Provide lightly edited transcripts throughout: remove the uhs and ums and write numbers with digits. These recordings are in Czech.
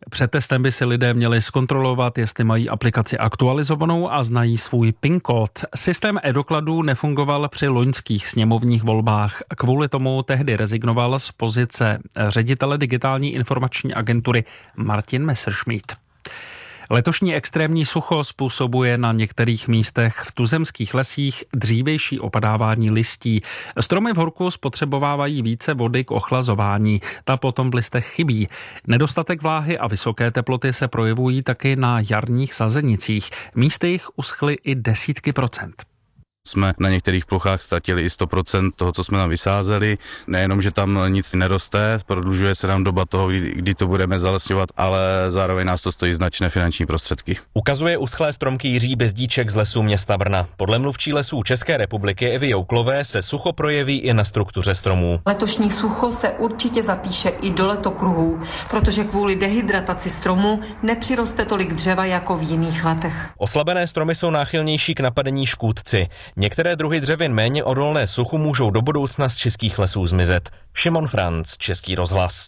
Před testem by si lidé měli zkontrolovat, jestli mají aplikaci aktualizovanou a znají svůj PIN kód. Systém e-dokladů nefungoval při loňských sněmovních volbách. Kvůli tomu tehdy rezignoval z pozice ředitele digitální informační agentury Martin Messerschmidt. Letošní extrémní sucho způsobuje na některých místech v tuzemských lesích dřívější opadávání listí. Stromy v horku spotřebovávají více vody k ochlazování. Ta potom v listech chybí. Nedostatek vláhy a vysoké teploty se projevují taky na jarních sazenicích. Místy jich uschly i desítky procent. Jsme na některých plochách ztratili i 100% toho, co jsme tam vysázeli. Nejenom, že tam nic neroste, prodlužuje se nám doba toho, kdy to budeme zalesňovat, ale zároveň nás to stojí značné finanční prostředky. Ukazuje uschlé stromky Jiří Bezdíček z lesů města Brna. Podle mluvčí lesů České republiky Evy Jouklové se sucho projeví i na struktuře stromů. Letošní sucho se určitě zapíše i do letokruhů, protože kvůli dehydrataci stromů nepřiroste tolik dřeva jako v jiných letech. Oslabené stromy jsou náchylnější k napadení škůdci. Některé druhy dřevin méně odolné suchu můžou do budoucna z českých lesů zmizet. Šimon Franc, Český rozhlas.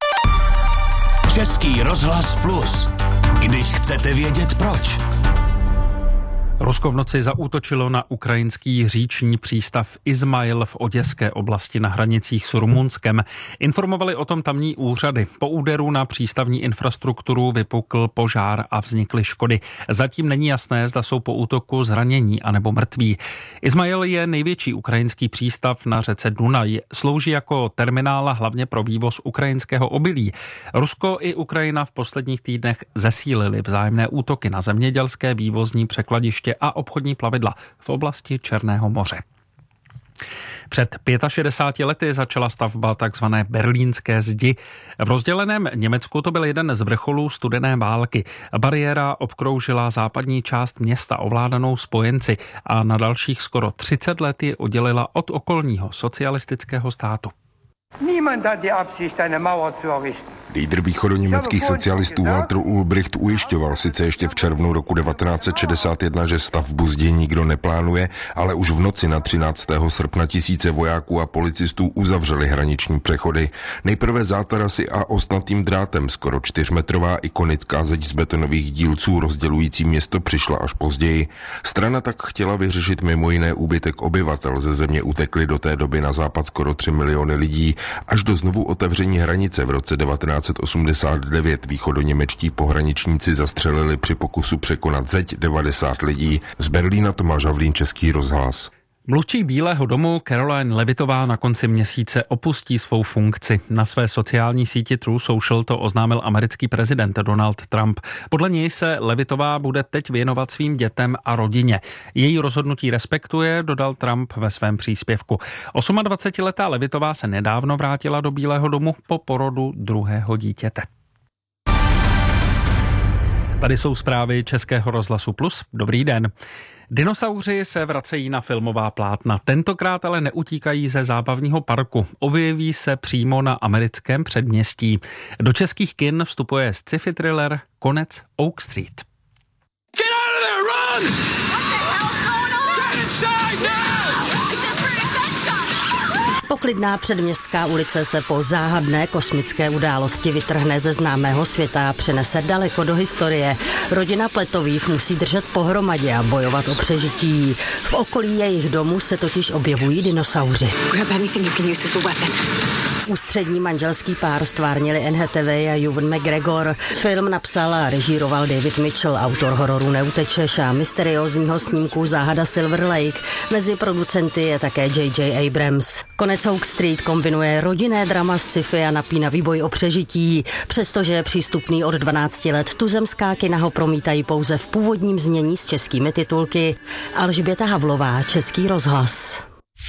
Český rozhlas Plus. Když chcete vědět proč. Rusko v noci zaútočilo na ukrajinský říční přístav Izmail v Oděské oblasti na hranicích s Rumunskem. Informovali o tom tamní úřady. Po úderu na přístavní infrastrukturu vypukl požár a vznikly škody. Zatím není jasné, zda jsou po útoku zranění anebo mrtví. Izmail je největší ukrajinský přístav na řece Dunaj. Slouží jako terminál hlavně pro vývoz ukrajinského obilí. Rusko i Ukrajina v posledních týdnech zesílili vzájemné útoky na zemědělské vývozní překladiště a obchodní plavidla v oblasti Černého moře. Před 65 lety začala stavba takzvané Berlínské zdi. V rozděleném Německu to byl jeden z vrcholů studené války. Bariéra obkroužila západní část města ovládanou spojenci a na dalších skoro 30 let ji oddělila od okolního socialistického státu. Niemand hat die Absicht, eine Mauer zu errichten. Lídr východoněmeckých socialistů Walter Ulbricht ujišťoval sice ještě v červnu roku 1961, že stavbu zdi nikdo neplánuje, ale už v noci na 13. srpna tisíce vojáků a policistů uzavřeli hraniční přechody. Nejprve zátarasy a ostnatým drátem, skoro 4metrová ikonická zeď z betonových dílců rozdělující město přišla až později. Strana tak chtěla vyřešit mimo jiné úbytek obyvatel. Ze země utekli do té doby na západ skoro 3 miliony lidí. Až do znovu otevření hranice v roce 1989 východoněmečtí pohraničníci zastřelili při pokusu překonat zeď 90 lidí. Z Berlína Tomáš Havlín, Český rozhlas. Mluvčí Bílého domu Caroline Levitová na konci měsíce opustí svou funkci. Na své sociální síti True Social to oznámil americký prezident Donald Trump. Podle něj se Levitová bude teď věnovat svým dětem a rodině. Její rozhodnutí respektuje, dodal Trump ve svém příspěvku. 28letá Levitová se nedávno vrátila do Bílého domu po porodu druhého dítěte. Tady jsou zprávy Českého rozhlasu Plus. Dobrý den. Dinosauři se vracejí na filmová plátna. Tentokrát ale neutíkají ze zábavního parku. Objeví se přímo na americkém předměstí. Do českých kin vstupuje sci-fi thriller Konec Oak Street. Get out of there, run! What the hell's going on? Get inside now! I just heard a gunshot! Poklidná předměstská ulice se po záhadné kosmické události vytrhne ze známého světa a přenese daleko do historie. Rodina Pletových musí držet pohromadě a bojovat o přežití. V okolí jejich domu se totiž objevují dinosauři. Ústřední manželský pár stvárnili Anne Hathaway a Ewan McGregor. Film napsal a režíroval David Mitchell, autor hororu Neutečeš a mysteriózního snímku Záhada Silver Lake. Mezi producenty je také J.J. Abrams. Konec Oak Street kombinuje rodinné drama, sci-fi a napínavý boj o přežití. Přestože je přístupný od 12 let, tuzemská kina ho promítají pouze v původním znění s českými titulky. Alžběta Havlová, Český rozhlas.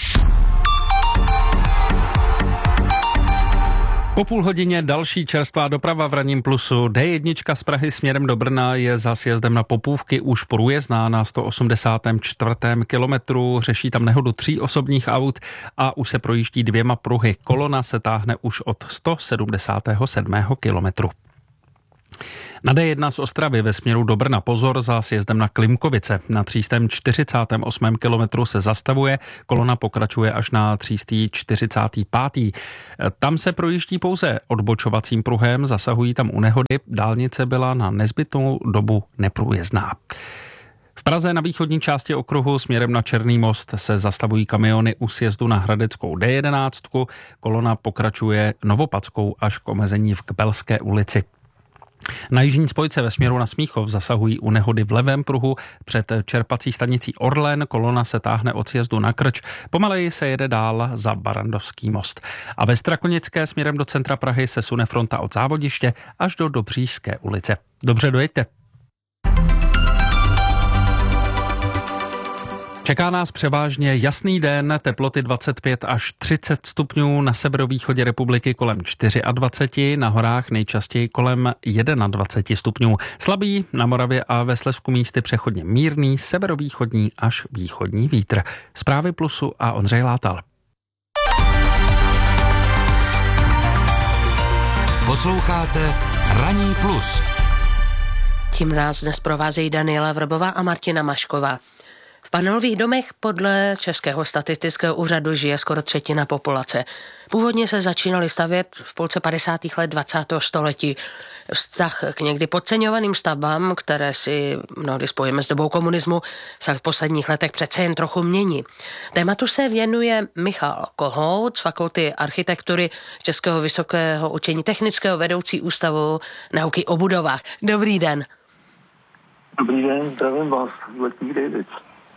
Po půl hodině další čerstvá doprava v ranním Plusu. D1 z Prahy směrem do Brna je za sjezdem na Popůvky už průjezdná na 184. kilometru. Řeší tam nehodu 3 osobních aut a už se projíždí 2 pruhy. Kolona se táhne už od 177. kilometru. Na D1 z Ostravy ve směru do Brna pozor za sjezdem na Klimkovice. Na 348. kilometru se zastavuje, kolona pokračuje až na 345. Tam se projíždí pouze odbočovacím pruhem, zasahují tam u nehody, dálnice byla na nezbytnou dobu neprůjezdná. V Praze na východní části okruhu směrem na Černý most se zastavují kamiony u sjezdu na Hradeckou D11, kolona pokračuje Novopadskou až k omezení v Kbelské ulici. Na jižní spojce ve směru na Smíchov zasahují u nehody v levém pruhu před čerpací stanicí Orlen, kolona se táhne od sjezdu na Krč, pomaleji se jede dál za Barandovský most. A ve Strakonické směrem do centra Prahy se sune fronta od Závodiště až do Dobříšské ulice. Dobře dojeďte. Čeká nás převážně jasný den, teploty 25 až 30 stupňů, na severovýchodě republiky kolem 24, na horách nejčastěji kolem 21 stupňů. Slabý na Moravě a ve Slezsku místy přechodně mírný, severovýchodní až východní vítr. Zprávy Plusu a Ondřej Látal. Posloucháte Ranní plus. Tím nás dnes provázejí Daniela Vrbová a Martina Mašková. V panelových domech podle Českého statistického úřadu žije skoro třetina populace. Původně se začínaly stavět v půlce 50. let 20. století. Vztah k někdy podceňovaným stavbám, které si mnohdy spojíme s dobou komunismu, se v posledních letech přece jen trochu mění. Tématu se věnuje Michal Kohout z Fakulty architektury Českého vysokého učení technického, vedoucí Ústavu nauky o budovách. Dobrý den. Dobrý den, zdravím vás, Letních Davids.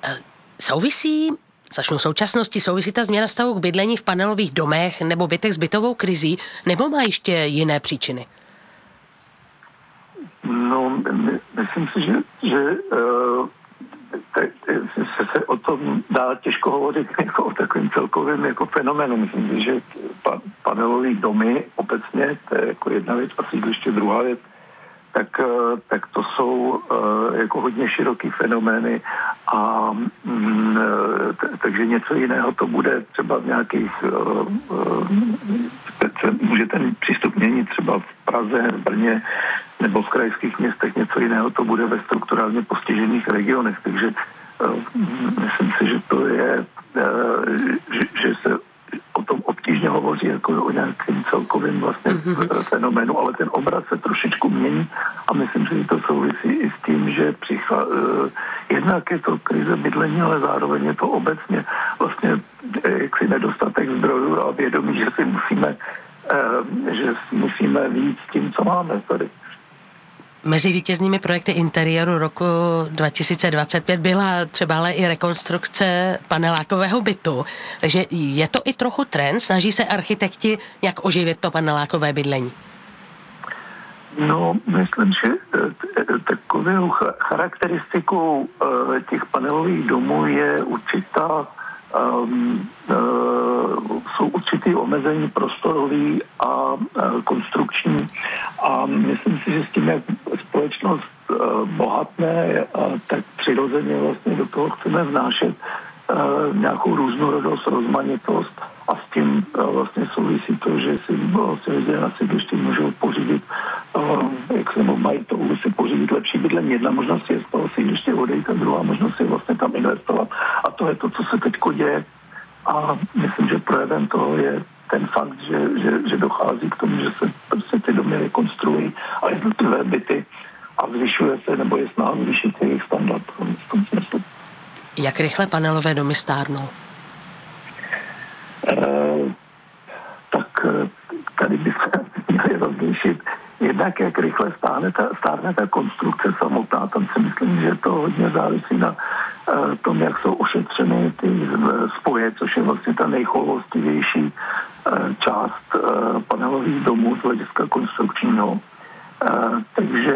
Začnu současnosti, souvisí ta změna stavu k bydlení v panelových domech nebo bytech s bytovou krizí, nebo má ještě jiné příčiny? No, myslím si, že se o tom dá těžko hovořit jako o takovým celkovým jako fenoménu. Myslím si, že panelové domy obecně, to je jako jedna věc a sídliště druhá věc, tak to jsou jako hodně široký fenomény a takže něco jiného to bude třeba v nějakých může ten přístup měnit třeba v Praze, v Brně nebo v krajských městech, něco jiného to bude ve strukturálně postižených regionech, takže myslím si, že to je že se o tom obtížně hovoří jako o nějakým celkovým vlastně fenoménu, ale ten obraz se trošičku mění a myslím si, že to souvisí i s tím, že jednak je to krize bydlení, ale zároveň je to obecně vlastně jaksi nedostatek zdrojů a vědomí, že musíme víc s tím, co máme tady. Mezi vítěznými projekty interiéru roku 2025 byla třeba ale i rekonstrukce panelákového bytu. Takže je to i trochu trend? Snaží se architekti jak oživit to panelákové bydlení? No, myslím, že takovou charakteristikou těch panelových domů je jsou určitý omezení prostorový a konstrukční a myslím si, že s tím, jak společnost bohatne, tak přirozeně vlastně do toho chceme vnášet nějakou různorodost, rozmanitost a s tím vlastně souvisí to, že si vlastně lidé na sídlišti můžou pořídit, jak se mají touhu si pořídit lepší bydlení. Jedna možnost je z toho sídliště odejít a druhá možnost je vlastně tam investovat a to je to, co se teďko děje a myslím, že projevem toho je ten fakt, že dochází k tomu, že se prostě ty domy rekonstruují a jednotlivé byty a zvyšuje se nebo je snaha zvýšit jejich standard v tom smyslu. Jak rychle panelové domy stárnou? Tak tady bychom měli rozlišit jednak, jak rychle stárne ta konstrukce samotná. Tam si myslím, že to hodně závisí na tom, jak jsou ošetřeny ty spoje, což je vlastně ta nejchoulostivější část panelových domů z hlediska konstrukčního. Takže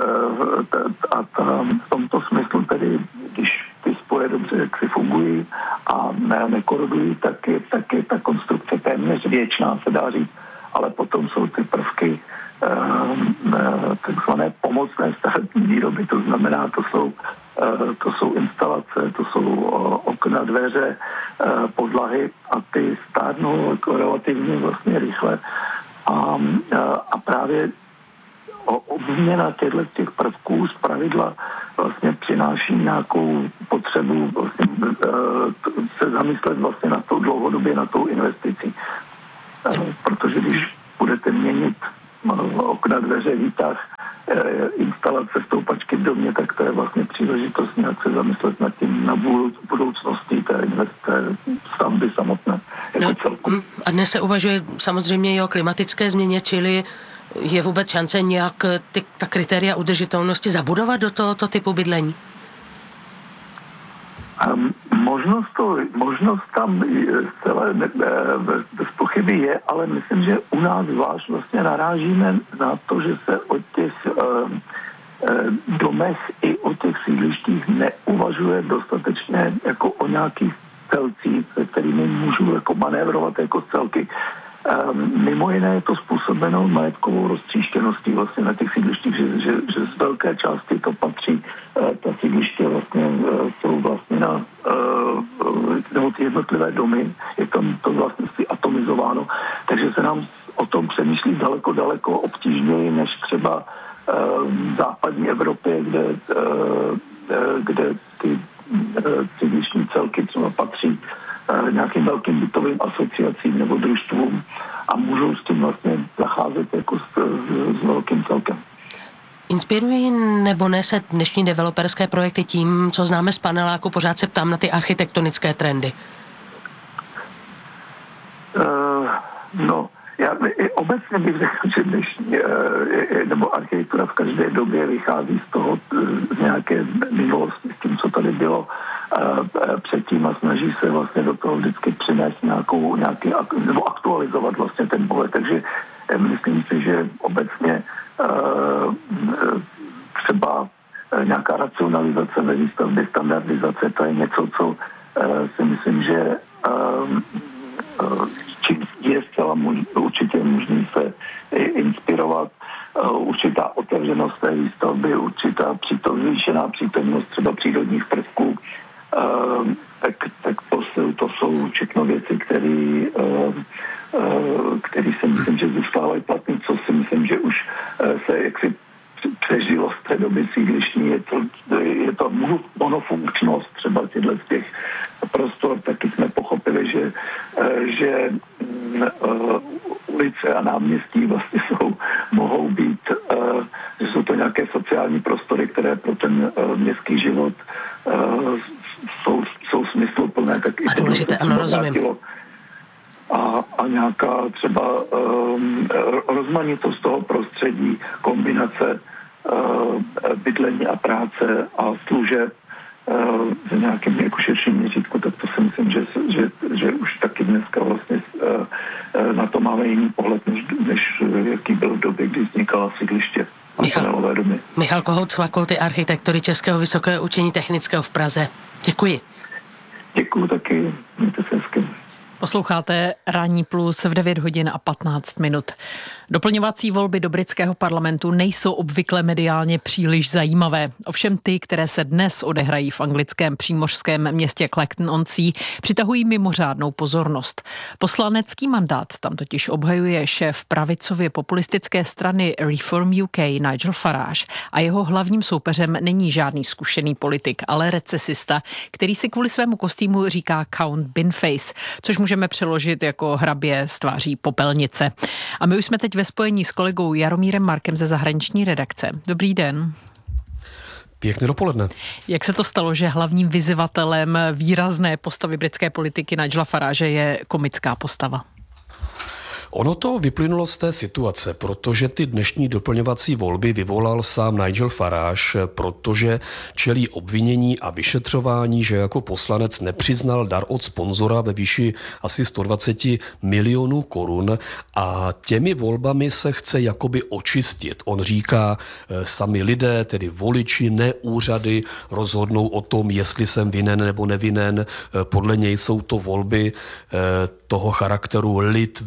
v tomto smyslu tedy, když ty spoje dobře jak si fungují a nekorodují, tak je ta konstrukce téměř věčná, se dá říct, ale potom jsou ty prvky takzvané pomocné stavební výroby, to znamená, to jsou instalace, to jsou okna, dveře, podlahy a ty stárnou jako relativně vlastně rychle a právě obměna těch prvků zpravidla vlastně přináší nějakou potřebu vlastně, se zamyslet vlastně na to dlouhodobě, na tou investicí. Protože když budete měnit okna, dveře, výtah, instalace stoupačky v domě, tak to je vlastně příležitost nějak se zamyslet nad tím na budoucnosti té stavby samotné jako celku. A dnes se uvažuje samozřejmě i o klimatické změně, čili je vůbec šance nějak ta kritéria udržitelnosti zabudovat do tohoto typu bydlení? Možnost tam zcela bez pochyby je, ale myslím, že u nás zvlášť vlastně narážíme na to, že se o těch domech i o těch sídlištích neuvažuje dostatečně jako o nějakých celcích, se kterými můžu jako manévrovat jako celky. Mimo jiné je to způsobeno majetkovou roztříštěností vlastně na těch sídlištích, že z velké části to patří, ta sídliště vlastně jsou vlastně nebo ty jednotlivé domy, je tam to vlastně atomizováno, takže se nám o tom přemýšlí daleko obtížněji než třeba v západní Evropě, kde ty sídlištní celky třeba patří nějakým velkým bytovým asociacím nebo družstvům a můžou s tím vlastně zacházet jako s velkým celkem. Inspirují nebo ne se dnešní developerské projekty tím, co známe z paneláku? Pořád se ptám na ty architektonické trendy. Já obecně bych řekl, že dnešní nebo architektura v každé době vychází z toho, z nějaké minulosti, s tím, co tady bylo předtím a snaží se vlastně do toho vždycky přinést nějaký nebo aktualizovat vlastně ten pohled. Takže myslím si, že obecně třeba nějaká racionalizace ve výstavbě, standardizace, to je něco, co si myslím, že je zcela určitě možný se inspirovat, určitá otevřenost té výstavby, určitá zvýšená přítomnost třeba přírodních prvků, tak to jsou všechno věci, které si myslím, že zůstávají platný, co si myslím, že už se jaksi přežilo z té doby sídlištní, je to monofunkčnost třeba z těch prostor, taky jsme pochopili, že ulice a náměstí vlastně mohou být, že jsou to nějaké sociální prostory, které pro ten městský život jsou smysluplné, tak i důležité, ano, rozumím. A nějaká třeba rozmanitost toho prostředí, kombinace bydlení a práce a služeb v nějakém jako širším měřítku, tak to si myslím, že už taky dneska vlastně na to máme jiný pohled, než jaký byl v době, kdy vznikala sídliště a panelové domy. Michal Kohouc z Fakulty architektury Českého vysokého učení technického v Praze. Děkuji. Děkuji taky. Mějte se hezky. Posloucháte Ranní plus v 9 hodin a 15 minut. Doplňovací volby do britského parlamentu nejsou obvykle mediálně příliš zajímavé. Ovšem ty, které se dnes odehrají v anglickém přímořském městě Clacton-on-Sea, přitahují mimořádnou pozornost. Poslanecký mandát tam totiž obhajuje šéf pravicově populistické strany Reform UK Nigel Farage a jeho hlavním soupeřem není žádný zkušený politik, ale recesista, který si kvůli svému kostýmu říká Count Binface, což můžeme přeložit jako hrabě z tváří popelnice. A my už jsme teď ve spojení s kolegou Jaromírem Markem ze zahraniční redakce. Dobrý den. Pěkné dopoledne. Jak se to stalo, že hlavním vyzývatelem výrazné postavy britské politiky Nigela Farage je komická postava? Ono to vyplynulo z té situace, protože ty dnešní doplňovací volby vyvolal sám Nigel Farage, protože čelí obvinění a vyšetřování, že jako poslanec nepřiznal dar od sponzora ve výši asi 120 milionů korun a těmi volbami se chce jakoby očistit. On říká, sami lidé, tedy voliči, ne úřady, rozhodnou o tom, jestli jsem vinen nebo nevinen. Podle něj jsou to volby toho charakteru lid versus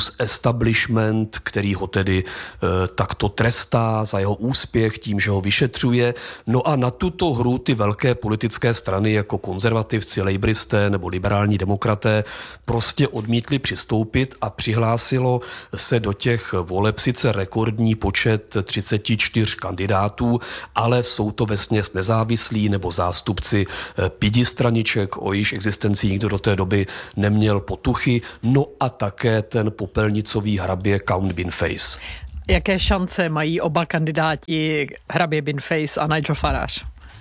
plus establishment, který ho tedy takto trestá za jeho úspěch tím, že ho vyšetřuje. No a na tuto hru ty velké politické strany jako konzervativci, lejbristé nebo liberální demokraté prostě odmítli přistoupit a přihlásilo se do těch voleb sice rekordní počet 34 kandidátů, ale jsou to vesměs nezávislí nebo zástupci pidistraniček, o jejich existenci nikdo do té doby neměl potuchy, no a také ten popelnicový hrabě Count Binface. Jaké šance mají oba kandidáti, hrabě Binface a Nigel Farage?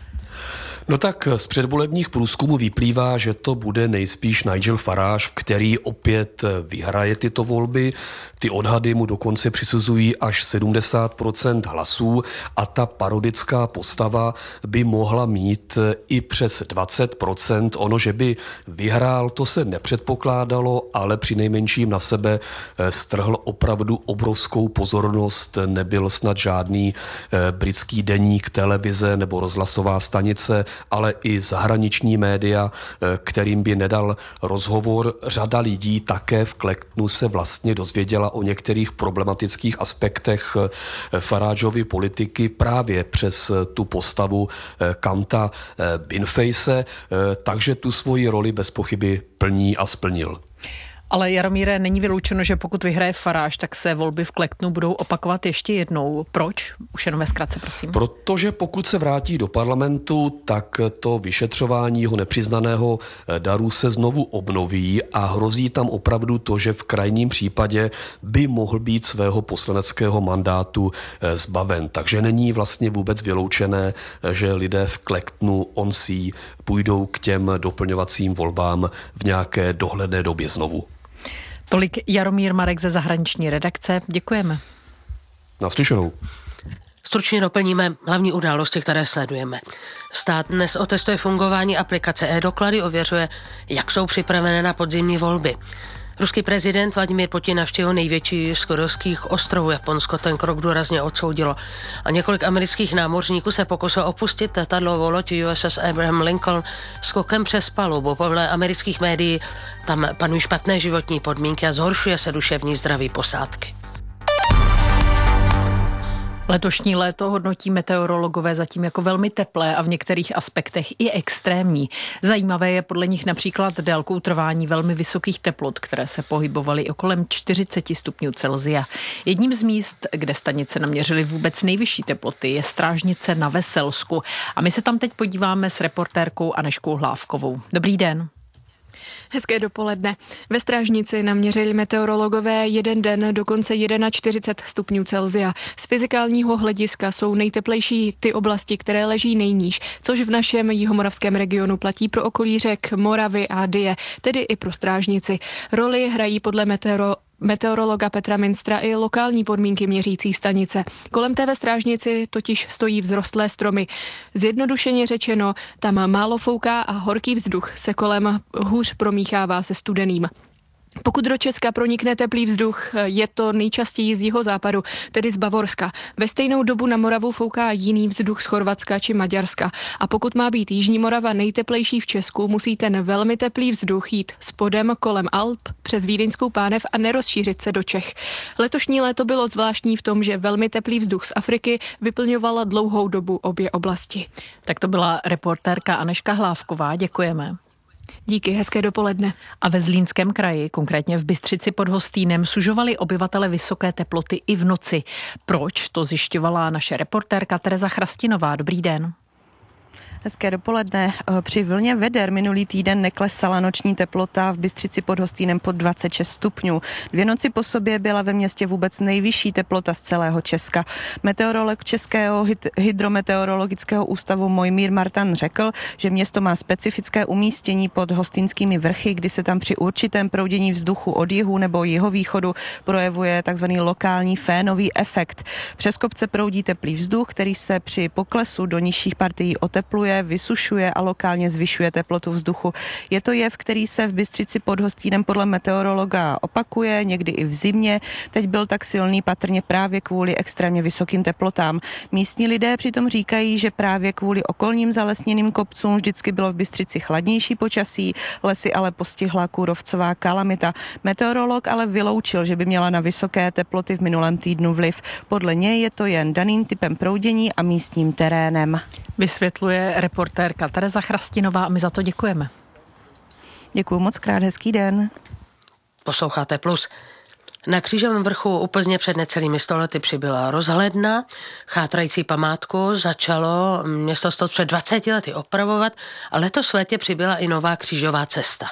No tak z předvolebních průzkumů vyplývá, že to bude nejspíš Nigel Farage, který opět vyhraje tyto volby. Ty odhady mu dokonce přisuzují až 70% hlasů a ta parodická postava by mohla mít i přes 20%. Ono, že by vyhrál, to se nepředpokládalo, ale přinejmenším na sebe strhl opravdu obrovskou pozornost. Nebyl snad žádný britský deník, televize nebo rozhlasová stanice, ale i zahraniční média, kterým by nedal rozhovor. Řada lidí také v Clactonu se vlastně dozvěděla o některých problematických aspektech Farageovy politiky právě přes tu postavu Counta Binface, takže tu svoji roli bez pochyby plní a splnil. Ale Jaromíre, není vyloučeno, že pokud vyhraje Farage, tak se volby v Clactonu budou opakovat ještě jednou. Proč? Už jenom ve zkratce, prosím. Protože pokud se vrátí do parlamentu, tak to vyšetřování jeho nepřiznaného daru se znovu obnoví a hrozí tam opravdu to, že v krajním případě by mohl být svého poslaneckého mandátu zbaven. Takže není vlastně vůbec vyloučené, že lidé v Clactonu on Sea půjdou k těm doplňovacím volbám v nějaké dohledné době znovu. Tolik Jaromír Marek ze zahraniční redakce. Děkujeme. Naslyšenou. Stručně doplníme hlavní události, které sledujeme. Stát dnes otestuje fungování aplikace e-doklady, ověřuje, jak jsou připravené na podzimní volby. Ruský prezident Vladimír Putin navštívil největší z korejských ostrovů. Japonsko ten krok důrazně odsoudilo. A několik amerických námořníků se pokusilo opustit letadlovou loď USS Abraham Lincoln skokem přes palubu. Podle amerických médií tam panují špatné životní podmínky a zhoršuje se duševní zdraví posádky. Letošní léto hodnotí meteorologové zatím jako velmi teplé a v některých aspektech i extrémní. Zajímavé je podle nich například délkou trvání velmi vysokých teplot, které se pohybovaly kolem 40 stupňů Celsia. Jedním z míst, kde stanice naměřily vůbec nejvyšší teploty, je Strážnice na Veselsku. A my se tam teď podíváme s reportérkou Anežkou Hlávkovou. Dobrý den. Hezké dopoledne. Ve Strážnici naměřili meteorologové jeden den dokonce 41 stupňů Celsia. Z fyzikálního hlediska jsou nejteplejší ty oblasti, které leží nejníž, což v našem jihomoravském regionu platí pro okolí řek Moravy a Dyje, tedy i pro Strážnici. Roli hrají podle meteorologa Petra Minstra i lokální podmínky měřící stanice. Kolem té ve Strážnici totiž stojí vzrostlé stromy. Zjednodušeně řečeno, tam málo fouká a horký vzduch se kolem hůř promíchává se studeným. Pokud do Česka pronikne teplý vzduch, je to nejčastěji z jihozápadu, tedy z Bavorska. Ve stejnou dobu na Moravu fouká jiný vzduch z Chorvatska či Maďarska. A pokud má být Jižní Morava nejteplejší v Česku, musí ten velmi teplý vzduch jít spodem kolem Alp přes Vídeňskou pánev a nerozšířit se do Čech. Letošní léto bylo zvláštní v tom, že velmi teplý vzduch z Afriky vyplňovala dlouhou dobu obě oblasti. Tak to byla reportérka Anežka Hlávková. Děkujeme. Díky, hezké dopoledne. A ve Zlínském kraji, konkrétně v Bystřici pod Hostýnem, sužovali obyvatele vysoké teploty i v noci. Proč? To zjišťovala naše reportérka Tereza Chrastinová. Dobrý den. Hezké dopoledne. Při vlně veder minulý týden neklesala noční teplota v Bystřici pod Hostýnem pod 26 stupňů. 2 noci po sobě byla ve městě vůbec nejvyšší teplota z celého Česka. Meteorolog Českého hydrometeorologického ústavu Mojmír Martan řekl, že město má specifické umístění pod Hostýnskými vrchy, kdy se tam při určitém proudění vzduchu od jihu nebo jihovýchodu projevuje takzvaný lokální fénový efekt. Přes kopce proudí teplý vzduch, který se při poklesu do nižších partií otepluje ochladzuje, vysušuje a lokálně zvyšuje teplotu vzduchu. Je to jev, který se v Bystřici pod Hostýnem podle meteorologa opakuje, někdy i v zimě. Teď byl tak silný patrně právě kvůli extrémně vysokým teplotám. Místní lidé přitom říkají, že právě kvůli okolním zalesněným kopcům vždycky bylo v Bystřici chladnější počasí, lesy ale postihla kůrovcová kalamita. Meteorolog ale vyloučil, že by měla na vysoké teploty v minulém týdnu vliv. Podle něj je to jen daným typem proudění a místním terénem. Vysvětluje reportérka Tereza Chrastinová a my za to děkujeme. Děkuji moc krát, hezký den. Posloucháte Plus. Na Křížovém vrchu u Plzně před necelými 100 lety přibyla rozhledna. Chátrající památku začalo město před 20 lety opravovat a letos v létě přibyla i nová křížová cesta.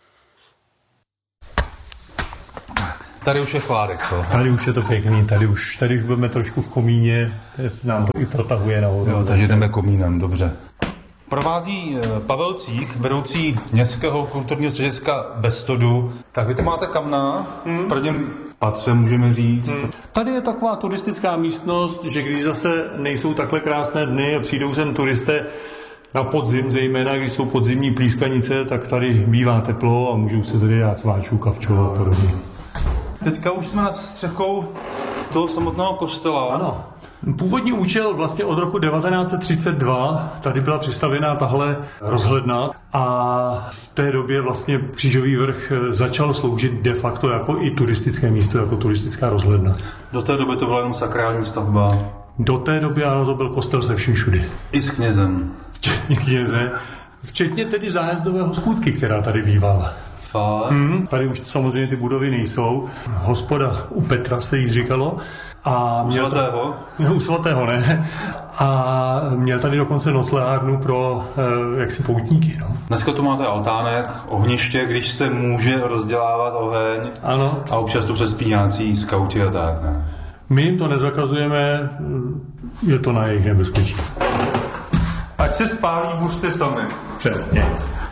Tady už je chládek, co? Tady už je to pěkný, tady už budeme trošku v komíně, nám to i protahuje nahoru. Jo, takže jdeme komínem, dobře. Provází Pavel Cích, vedoucí městského kulturního střediska Bestodu. Tak vy to máte kamna, v prvním patře můžeme říct. Tady je taková turistická místnost, že když zase nejsou takhle krásné dny a přijdou sem turisté na podzim, zejména když jsou podzimní plískanice, tak tady bývá teplo a můžou se tady dát sváčů, kavčo a podobně. Teďka už jsme nad střechou toho samotného kostela. Ano. Původní účel vlastně od roku 1932, tady byla přistavěná tahle rozhledna a v té době vlastně Křížový vrch začal sloužit de facto jako i turistické místo, jako turistická rozhledna. Do té doby to byla jenom sakrální stavba. Do té doby ano, to byl kostel se vším všudy. I s knězem. Včetně kněze, včetně tedy zájezdové hospůdky, která tady bývala. Tady už samozřejmě ty budovy nejsou. Hospoda u Petra se jí říkalo. A u svatého? U svatého ne. A měl tady dokonce noclehárnu pro jaksi poutníky. No. Dneska tu máte altánek, ohniště, když se může rozdělávat oheň. Ano. A občas tu přespí nějací skauti a tak, ne? My jim to nezakazujeme, je to na jejich nebezpečí. Ať se spálí, buřte sami. Přesně.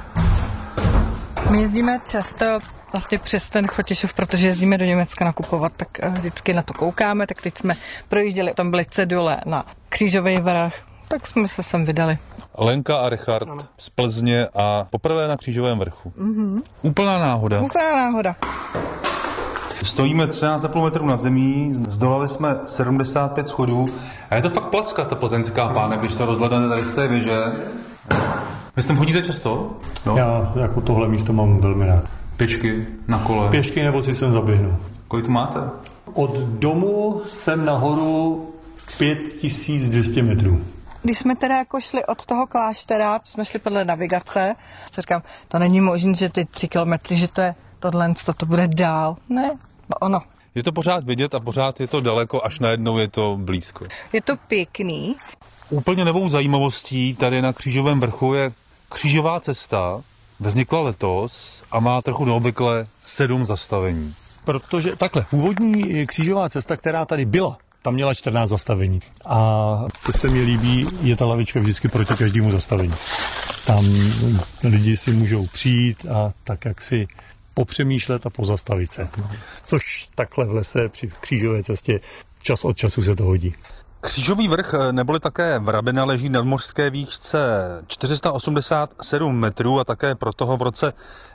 My jezdíme často vlastně přes ten Chotěšov, protože jezdíme do Německa nakupovat, tak vždycky na to koukáme, tak teď jsme projížděli, tam byly cedule na Křížový vrch, tak jsme se sem vydali. Lenka a Richard z Plzně a poprvé na Křížovém vrchu. Úplná náhoda. Úplná náhoda. Stojíme 13,5 metrů nad zemí, zdolali jsme 75 schodů a je to fakt placka, ta plzeňská pána, když se rozhlednete tady z té věže. Vy tam chodíte často? No. Já jako tohle místo mám velmi rád. Pěšky na kole? Pěšky nebo si sem zaběhnu. Kolik tu máte? Od domu sem nahoru 5200 metrů. Když jsme teda jako šli od toho kláštera, jsme šli podle navigace, říkám, to není možné, že ty 3 kilometry, že to je tohle, to bude dál. Ne, ono. Je to pořád vidět a pořád je to daleko, až najednou je to blízko. Je to pěkný. Úplně novou zajímavostí tady na Křížovém vrchu je křížová cesta. Vznikla letos a má trochu neobvykle 7 zastavení. Protože takhle, původní křížová cesta, která tady byla, tam měla 14 zastavení. A co se mi líbí, je ta lavička vždycky proti každému zastavení. Tam lidi si můžou přijít a tak jak si popřemýšlet a pozastavit se. Což takhle v lese při křížové cestě čas od času se to hodí. Křížový vrch neboli také Vrabina leží na nadmořské výšce 487 metrů a také proto ho v roce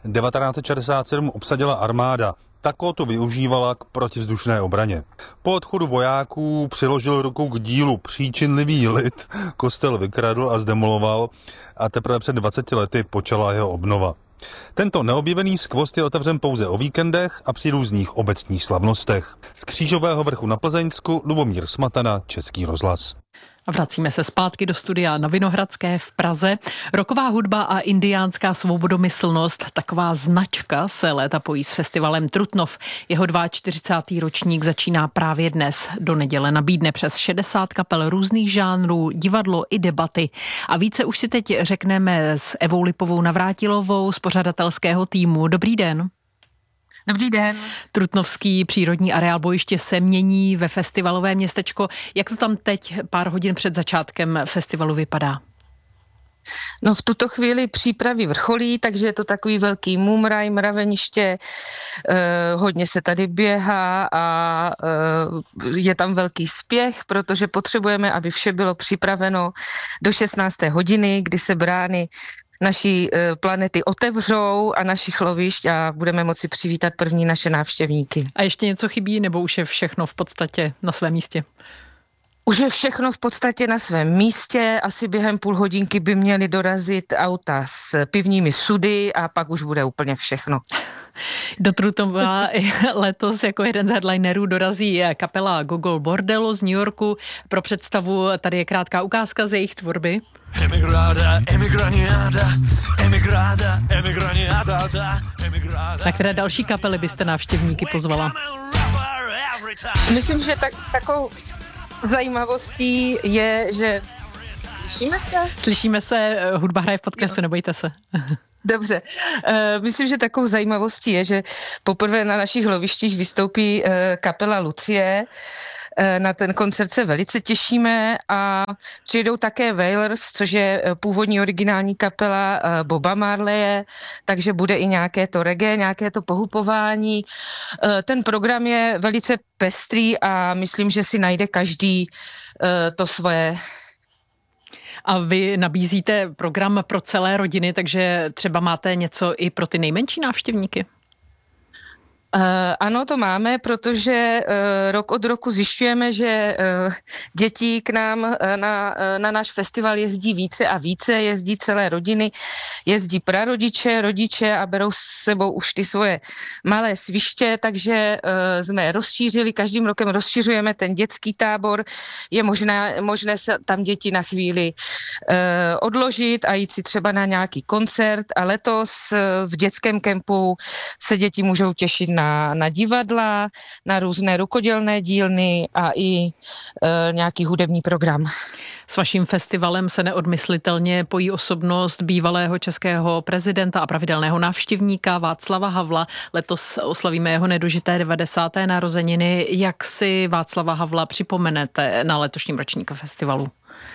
1967 obsadila armáda. Tak ho to využívala k protivzdušné obraně. Po odchodu vojáků přiložil rukou k dílu příčinlivý lid, kostel vykradl a zdemoloval a teprve před 20 lety počala jeho obnova. Tento neobjevený skvost je otevřen pouze o víkendech a při různých obecních slavnostech. Z Křížového vrchu na Plzeňsku Lubomír Smatana, Český rozhlas. A vracíme se zpátky do studia na Vinohradské v Praze. Rocková hudba a indiánská svobodomyslnost, taková značka se léta pojí s festivalem Trutnov. Jeho 42. ročník začíná právě dnes. Do neděle nabídne přes 60 kapel různých žánrů, divadlo i debaty. A více už si teď řekneme s Evou Lipovou Navrátilovou z pořadatelského týmu. Dobrý den. Dobrý den. Trutnovský přírodní areál bojiště se mění ve festivalové městečko. Jak to tam teď pár hodin před začátkem festivalu vypadá? No v tuto chvíli přípravy vrcholí, takže je to takový velký mumraj, mraveniště, hodně se tady běhá a je tam velký spěch, protože potřebujeme, aby vše bylo připraveno do 16. hodiny, kdy se brány naší planety otevřou a našich lovišť a budeme moci přivítat první naše návštěvníky. A ještě něco chybí, nebo už je všechno v podstatě na svém místě? Už je všechno v podstatě na svém místě, asi během půl hodinky by měly dorazit auta s pivními sudy a pak už bude úplně všechno. Do Trutnova letos jako jeden z headlinerů dorazí kapela Gogol Bordello z New Yorku. Pro představu tady je krátká ukázka z jejich tvorby. Na které další kapely byste návštěvníky pozvala? Myslím, že takovou zajímavostí je, že... Slyšíme se? Slyšíme se, hudba hraje v podcastu, nebojte se. Dobře. Myslím, že takovou zajímavostí je, že poprvé na našich lovištích vystoupí kapela Lucie. Na ten koncert se velice těšíme a přijdou také Wailers, což je původní originální kapela Boba Marleje, takže bude i nějaké to reggae, nějaké to pohupování. Ten program je velice pestrý a myslím, že si najde každý to svoje. A vy nabízíte program pro celé rodiny, takže třeba máte něco i pro ty nejmenší návštěvníky? Ano, to máme, protože rok od roku zjišťujeme, že děti k nám na náš festival jezdí více a více, jezdí celé rodiny, jezdí prarodiče, rodiče a berou s sebou už ty svoje malé sviště, takže jsme rozšířili, každým rokem rozšiřujeme ten dětský tábor, je možné se tam děti na chvíli odložit a jít si třeba na nějaký koncert a letos v dětském kempu se děti můžou těšit na divadla, na různé rukodělné dílny a i nějaký hudební program. S vaším festivalem se neodmyslitelně pojí osobnost bývalého českého prezidenta a pravidelného návštěvníka Václava Havla. Letos oslavíme jeho nedožité 90. narozeniny. Jak si Václava Havla připomenete na letošním ročníku festivalu?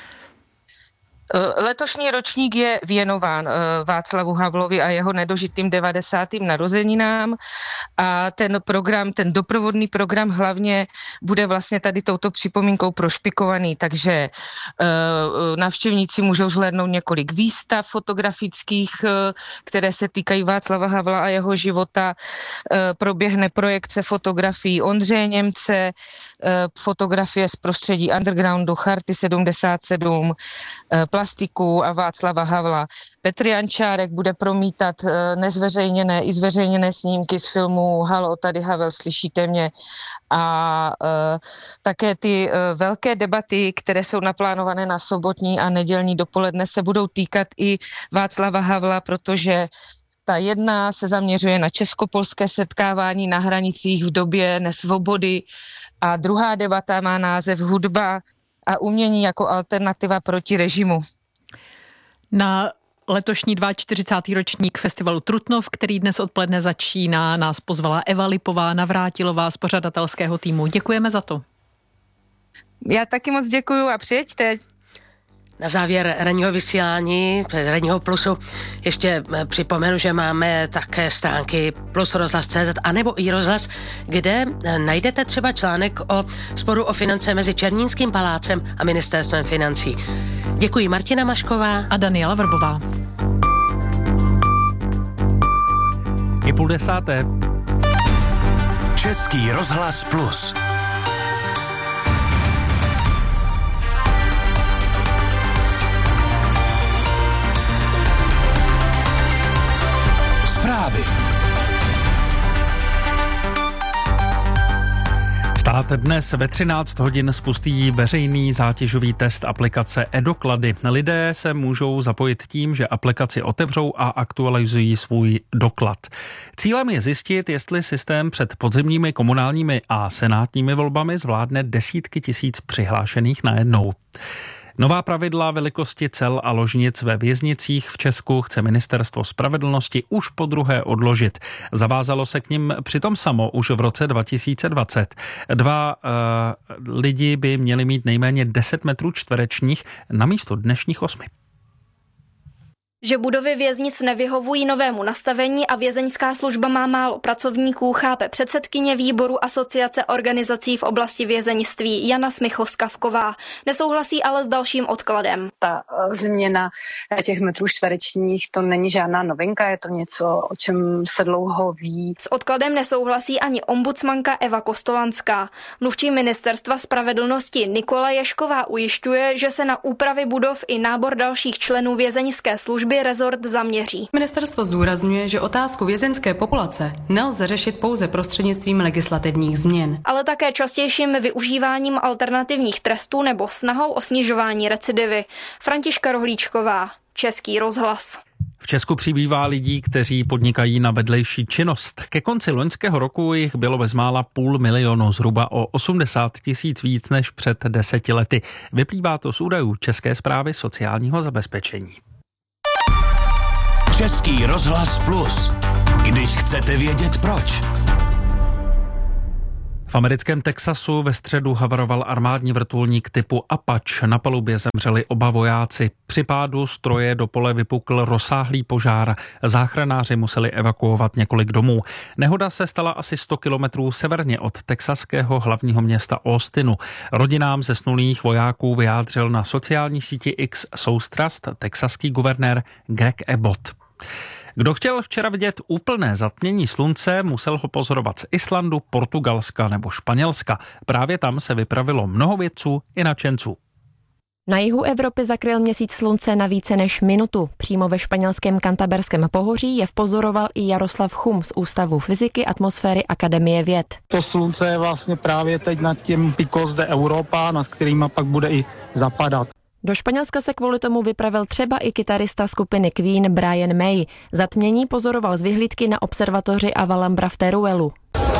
Letošní ročník je věnován Václavu Havlovi a jeho nedožitým 90. narozeninám a ten program, ten doprovodný program hlavně bude vlastně tady touto připomínkou prošpikovaný, takže návštěvníci můžou zhlédnout několik výstav fotografických, které se týkají Václava Havla a jeho života. Proběhne projekce fotografií Ondřeje Němce, fotografie z prostředí undergroundu Charty 77, Plastiků a Václava Havla. Petr Jančárek bude promítat nezveřejněné i zveřejněné snímky z filmu Halo, tady Havel, slyšíte mě? A také ty velké debaty, které jsou naplánované na sobotní a nedělní dopoledne, se budou týkat i Václava Havla, protože ta jedna se zaměřuje na českopolské setkávání na hranicích v době nesvobody a druhá debata má název Hudba a umění jako alternativa proti režimu. Na letošní 42. ročník festivalu Trutnov, který dnes odpoledne začíná, nás pozvala Eva Lipová, Navrátilová z pořadatelského týmu. Děkujeme za to. Já taky moc děkuju a přijeďte. Na závěr ranního vysílání, ranního plusu, ještě připomenu, že máme také stránky plusrozhlas.cz anebo i rozhlas, kde najdete třeba článek o sporu o finance mezi Černínským palácem a ministerstvem financí. Děkuji Martina Mašková a Daniela Vrbová. Je 9:30. Český rozhlas Plus. Zprávy. Stát dnes ve 13 hodin spustí veřejný zátěžový test aplikace e-doklady. Lidé se můžou zapojit tím, že aplikaci otevřou a aktualizují svůj doklad. Cílem je zjistit, jestli systém před podzimními komunálními a senátními volbami zvládne desítky tisíc přihlášených najednou. Nová pravidla velikosti cel a ložnic ve věznicích v Česku chce Ministerstvo spravedlnosti už podruhé odložit. Zavázalo se k nim přitom samo už v roce 2020. Dva lidi by měli mít nejméně 10 metrů čtverečních namísto dnešních 8. Že budovy věznic nevyhovují novému nastavení a vězeňská služba má málo pracovníků, chápe předsedkyně výboru Asociace organizací v oblasti vězeňství Jana Smichl-Skavková. Nesouhlasí ale s dalším odkladem. Ta změna těch metrů čtverečních, to není žádná novinka, je to něco, o čem se dlouho ví. S odkladem nesouhlasí ani ombudsmanka Eva Kostolanská. Mluvčí ministerstva spravedlnosti Nikola Ješková ujišťuje, že se na úpravy budov i nábor dalších členů vězeňské služby rezort zaměří. Ministerstvo zdůrazňuje, že otázku vězeňské populace nelze řešit pouze prostřednictvím legislativních změn, ale také častějším využíváním alternativních trestů nebo snahou o snižování recidivy. Františka Rohlíčková, Český rozhlas. V Česku přibývá lidí, kteří podnikají na vedlejší činnost. Ke konci loňského roku jich bylo bezmála 500 000, zhruba o 80 000 víc než před 10 lety. Vyplývá to z údajů České správy sociálního zabezpečení. Český rozhlas Plus. Když chcete vědět proč. V americkém Texasu ve středu havaroval armádní vrtulník typu Apache. Na palubě zemřeli oba vojáci. Při pádu stroje do pole vypukl rozsáhlý požár. Záchranáři museli evakuovat několik domů. Nehoda se stala asi 100 kilometrů severně od texaského hlavního města Austinu. Rodinám zesnulých vojáků vyjádřil na sociální síti X soustrast texaský guvernér Greg Abbott. Kdo chtěl včera vidět úplné zatmění slunce, musel ho pozorovat z Islandu, Portugalska nebo Španělska. Právě tam se vypravilo mnoho vědců i nadšenců. Na jihu Evropy zakryl měsíc slunce na více než minutu. Přímo ve španělském Cantaberském pohoří je vpozoroval i Jaroslav Chum z Ústavu fyziky atmosféry Akademie věd. To slunce je vlastně právě teď nad tím Picos de Europa, nad kterýma pak bude i zapadat. Do Španělska se kvůli tomu vypravil třeba i kytarista skupiny Queen Brian May. Zatmění pozoroval z vyhlídky na observatoři Avalambra v Teruelu.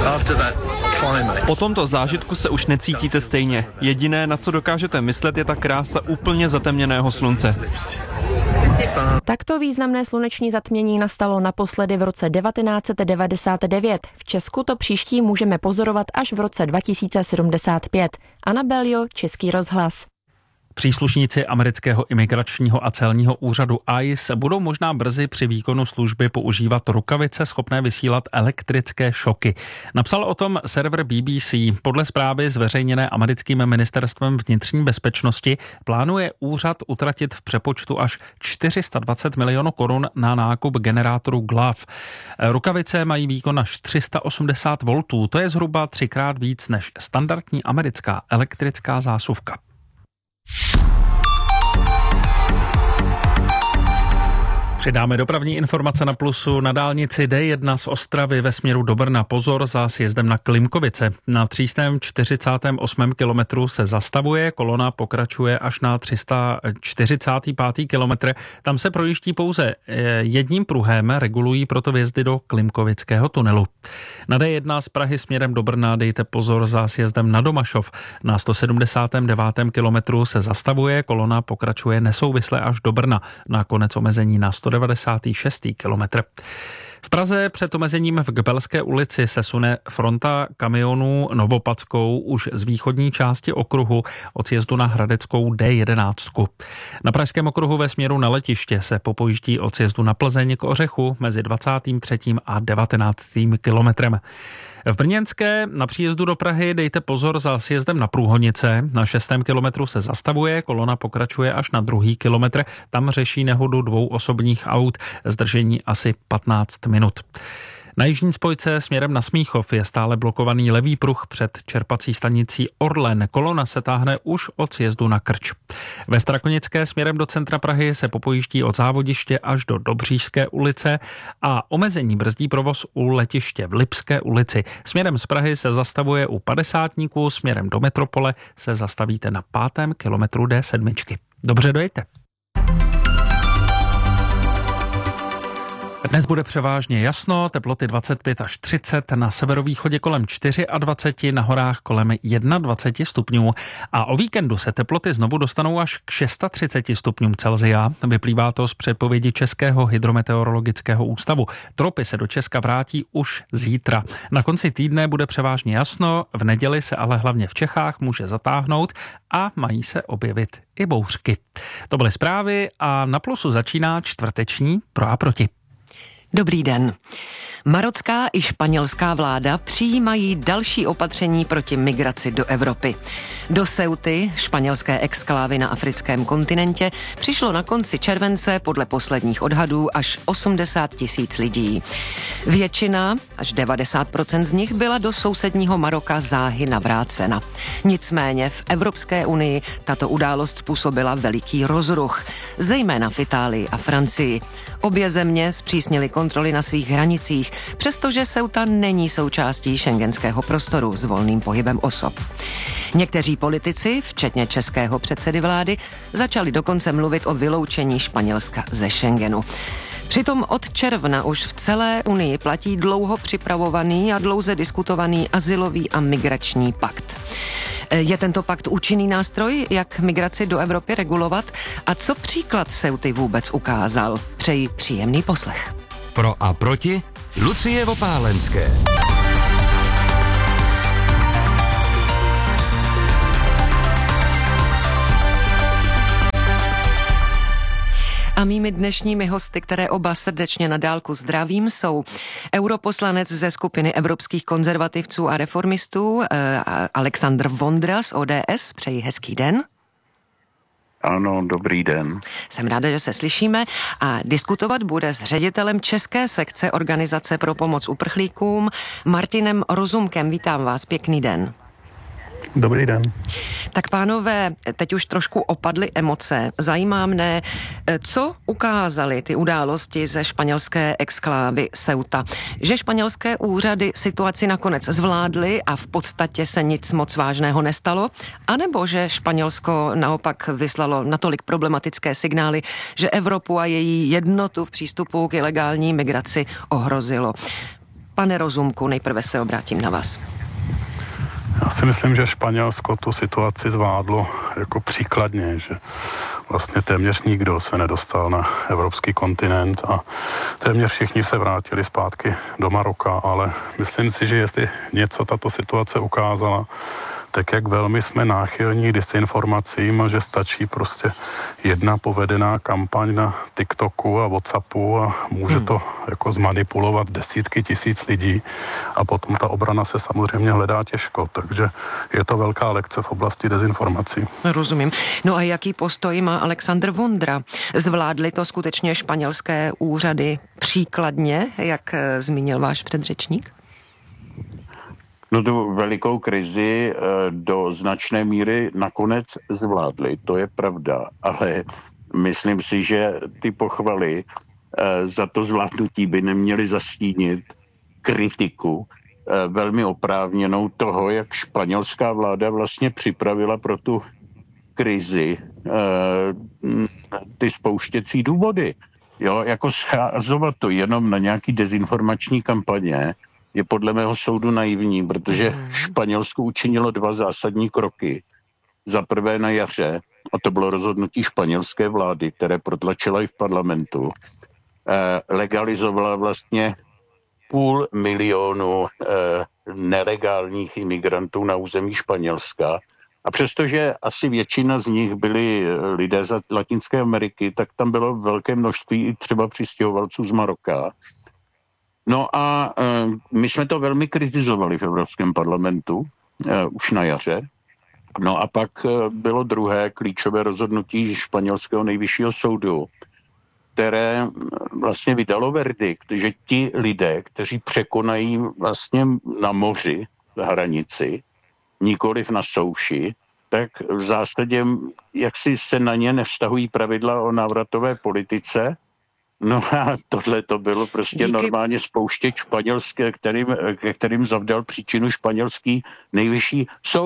Po tomto zážitku se už necítíte stejně. Jediné, na co dokážete myslet, je ta krása úplně zatemněného slunce. Takto významné sluneční zatmění nastalo naposledy v roce 1999. V Česku to příští můžeme pozorovat až v roce 2075. Anna Beljo, Český rozhlas. Příslušníci amerického imigračního a celního úřadu ICE budou možná brzy při výkonu služby používat rukavice schopné vysílat elektrické šoky. Napsal o tom server BBC. Podle zprávy zveřejněné americkým ministerstvem vnitřní bezpečnosti plánuje úřad utratit v přepočtu až 420 milionů korun na nákup generátorů GLAV. Rukavice mají výkon až 380 V, to je zhruba 3x víc než standardní americká elektrická zásuvka. Přidáme dopravní informace na Plusu. Na dálnici D1 z Ostravy ve směru do Brna pozor za sjezdem na Klimkovice. Na 348. kilometru se zastavuje, kolona pokračuje až na 345. kilometr. Tam se projíždí pouze jedním pruhem, regulují proto vjezdy do Klimkovického tunelu. Na D1 z Prahy směrem do Brna dejte pozor za sjezdem na Domašov. Na 179. kilometru se zastavuje, kolona pokračuje nesouvisle až do Brna. Na konec omezení na 196. kilometr. V Praze před omezením v Gbelské ulici se sune fronta kamionů Novopadskou už z východní části okruhu od sjezdu na Hradeckou D11. Na pražském okruhu ve směru na letiště se popojíždí od sjezdu na Plzeň k Ořechu mezi 23. a 19. kilometrem. V Brněnské na příjezdu do Prahy dejte pozor za sjezdem na Průhonice. Na 6. kilometru se zastavuje, kolona pokračuje až na 2. kilometr. Tam řeší nehodu 2 osobních aut, zdržení asi 15 minut. Na jižní spojce směrem na Smíchov je stále blokovaný levý pruh před čerpací stanicí Orlen. Kolona se táhne už od sjezdu na Krč. Ve Strakonické směrem do centra Prahy se popojíždí od Závodiště až do Dobřížské ulice a omezení brzdí provoz u letiště v Lipské ulici. Směrem z Prahy se zastavuje u Padesátníků, směrem do metropole se zastavíte na 5. kilometru D7. Dobře dojďte. Dnes bude převážně jasno, teploty 25 až 30, na severovýchodě kolem 24, na horách kolem 21 stupňů. A o víkendu se teploty znovu dostanou až k 630 stupňům Celsia. Vyplývá to z předpovědi Českého hydrometeorologického ústavu. Tropy se do Česka vrátí už zítra. Na konci týdne bude převážně jasno, v neděli se ale hlavně v Čechách může zatáhnout a mají se objevit i bouřky. To byly zprávy a na Plusu začíná čtvrteční Pro a proti. Dobrý den. Marocká i španělská vláda přijímají další opatření proti migraci do Evropy. Do Ceuty, španělské exklávy na africkém kontinentě, přišlo na konci července podle posledních odhadů až 80 000 lidí. Většina, až 90% z nich, byla do sousedního Maroka záhy navrácena. Nicméně v Evropské unii tato událost způsobila veliký rozruch, zejména v Itálii a Francii. Obě země zpřísnily kontroly na svých hranicích, přestože Ceuta není součástí schengenského prostoru s volným pohybem osob. Někteří politici, včetně českého předsedy vlády, začali dokonce mluvit o vyloučení Španělska ze Schengenu. Přitom od června už v celé Unii platí dlouho připravovaný a dlouze diskutovaný azylový a migrační pakt. Je tento pakt účinný nástroj, jak migraci do Evropy regulovat? A co příklad Ceuty vůbec ukázal? Přeji příjemný poslech. Pro a proti Lucie Vopálenské. A mými dnešními hosty, které oba srdečně na dálku zdravím, jsou europoslanec ze skupiny evropských konzervativců a reformistů Alexandr Vondra z ODS. Přeji hezký den. Ano, dobrý den. Jsem ráda, že se slyšíme a diskutovat bude s ředitelem české sekce Organizace pro pomoc uprchlíkům Martinem Rozumkem. Vítám vás, pěkný den. Dobrý den. Tak pánové, teď už trošku opadly emoce. Zajímá mne, co ukázaly ty události ze španělské exklávy Ceuta. Že španělské úřady situaci nakonec zvládly a v podstatě se nic moc vážného nestalo? A nebo že Španělsko naopak vyslalo natolik problematické signály, že Evropu a její jednotu v přístupu k ilegální migraci ohrozilo? Pane Rozumku, nejprve se obrátím na vás. Já si myslím, že Španělsko tu situaci zvládlo jako příkladně, že vlastně téměř nikdo se nedostal na evropský kontinent a téměř všichni se vrátili zpátky do Maroka, ale myslím si, že jestli něco tato situace ukázala, tak jak velmi jsme náchylní desinformacím a že stačí prostě jedna povedená kampaň na TikToku a WhatsAppu a může to jako zmanipulovat desítky tisíc lidí a potom ta obrana se samozřejmě hledá těžko, takže je to velká lekce v oblasti dezinformací. Rozumím. No a jaký postoj má Alexandr Vondra? Zvládly to skutečně španělské úřady příkladně, jak zmínil váš předřečník? No tu velikou krizi do značné míry nakonec zvládli, to je pravda, ale myslím si, že ty pochvaly za to zvládnutí by neměly zastínit kritiku velmi oprávněnou toho, jak španělská vláda vlastně připravila pro tu krizi ty spouštěcí důvody. Jo, jako scházovat to jenom na nějaký dezinformační kampaně je podle mého soudu naivní, protože Španělsko učinilo dva zásadní kroky. Za prvé na jaře, a to bylo rozhodnutí španělské vlády, které protlačila i v parlamentu, legalizovala vlastně 500 000 nelegálních imigrantů na území Španělska. A přestože asi většina z nich byli lidé z Latinské Ameriky, tak tam bylo velké množství i třeba přistěhovalců z Maroka. No a my jsme to velmi kritizovali v Evropském parlamentu už na jaře. No a pak bylo druhé klíčové rozhodnutí španělského nejvyššího soudu, které vlastně vydalo verdikt, že ti lidé, kteří překonají vlastně na moři hranici, nikoliv na souši, tak v zásadě jaksi se na ně nevztahují pravidla o návratové politice. No a tohle to bylo prostě normálně spouštěč španělské, kterým zavdal příčinu španělský nejvyšší soud.